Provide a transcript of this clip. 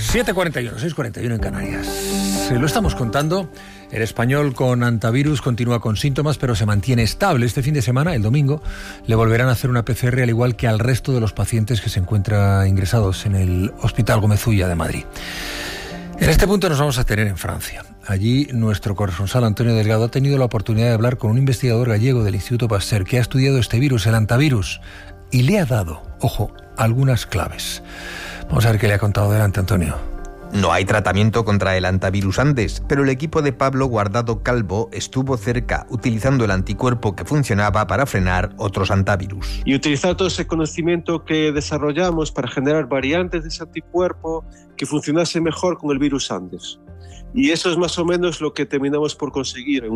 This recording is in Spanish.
7:41, 6:41 en Canarias. Se lo estamos contando. El español con antivirus continúa con síntomas, pero se mantiene estable. Este fin de semana, el domingo, le volverán a hacer una PCR al igual que al resto de los pacientes que se encuentran ingresados en el Hospital Gómez Ulla de Madrid. En este punto nos vamos a tener en Francia. Allí nuestro corresponsal Antonio Delgado ha tenido la oportunidad de hablar con un investigador gallego del Instituto Pasteur que ha estudiado este virus, el antivirus, y le ha dado, ojo, algunas claves. Vamos a ver qué le ha contado. Adelante, Antonio. No hay tratamiento contra el antivirus antes, pero el equipo de Pablo Guardado Calvo estuvo cerca, utilizando el anticuerpo que funcionaba para frenar otros antivirus. Y utilizar todo ese conocimiento que desarrollamos para generar variantes de ese anticuerpo que funcionase mejor con el virus antes. Y eso es más o menos lo que terminamos por conseguir en